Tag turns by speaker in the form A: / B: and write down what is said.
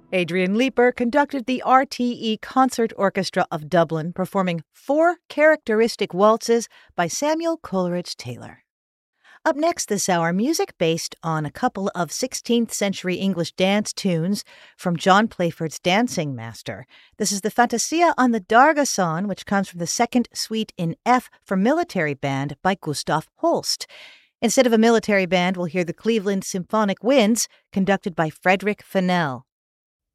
A: Adrian Leeper conducted the RTE Concert Orchestra of Dublin, performing 4 characteristic waltzes by Samuel Coleridge-Taylor. Up next this hour, music based on a couple of 16th century English dance tunes from John Playford's Dancing Master. This is the Fantasia on the Dargason, which comes from the second suite in F for military band by Gustav Holst. Instead of a military band, we'll hear the Cleveland Symphonic Winds, conducted by Frederick Fennell.